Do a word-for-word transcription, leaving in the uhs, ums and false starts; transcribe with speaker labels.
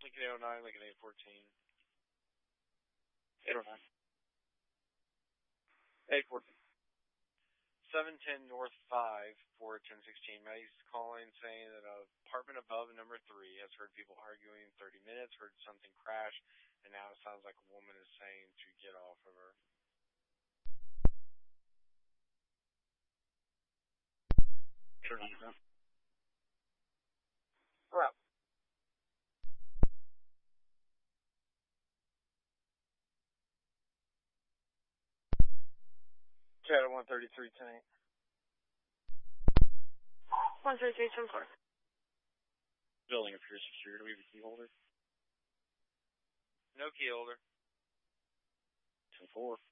Speaker 1: Lincoln eight oh nine, Lincoln eight fourteen.
Speaker 2: eight oh nine.
Speaker 1: eight fourteen. seven ten North five, four ten sixteen. Maddie's calling saying that an apartment above number three has heard people arguing thirty minutes, heard something crash, and now it sounds like a woman is saying to get off of her.
Speaker 2: Turn on that.
Speaker 1: Route. Chat at one thirty-three ten.
Speaker 3: one thirty-three ten four.
Speaker 2: Building appears secure. Do we have a key holder?
Speaker 1: No key holder.
Speaker 2: ten four.